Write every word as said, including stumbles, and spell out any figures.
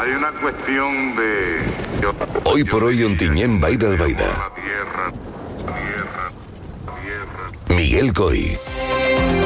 Hay una cuestión de... Hoy por hoy Ontinyent bai del Baida. La tierra, la tierra, la tierra. Miguel Coy.